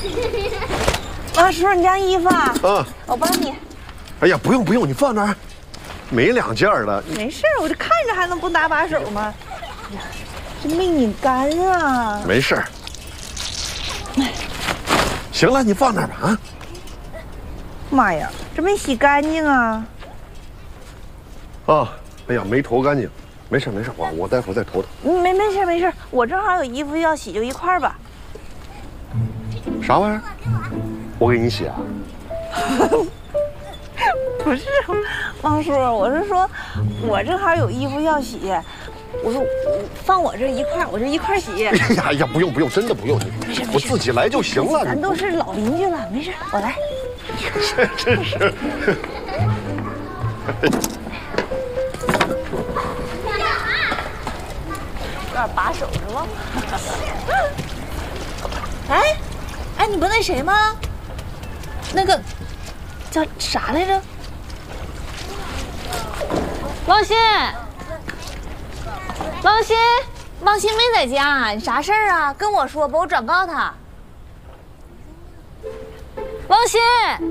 王叔，你家衣服啊？ 嗯， 我帮你。 哎呀，不用不用，你放那儿，没2件了。 没事，我这看着还能不搭把手吗？哎呀，这没拧干啊。 没事。行了，你放那儿吧啊。 妈呀，这没洗干净啊！ 啊，哎呀，没投干净，没事没事，我待会儿再投它。 没事，我正好有衣服要洗，就一块儿吧。 啥玩意儿？我给你洗啊？ 不是，王叔，我是说，我正好有衣服要洗，我说放我这一块儿，我这一块儿洗。 哎呀，不用，真的不用，我自己来就行了。 咱都是老邻居了，没事，我来。 真是。 有点把手是吧？哎，你不那谁吗？那个叫啥来着？王鑫没在家，你啥事儿啊？跟我说吧，我转告他。王鑫，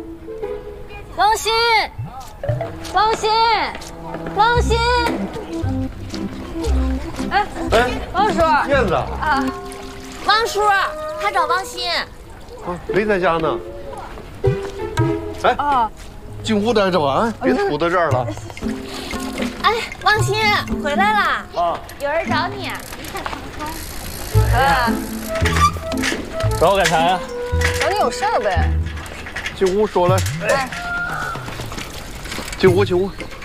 哎，王叔燕子啊，王叔，他找王鑫。 啊，没在家呢。哎，进屋待着吧啊，别杵在这儿了。 哎，王鑫回来了啊， 有人找你。 找我干啥呀？ 找你有事儿呗。 进屋说来。哎，进屋。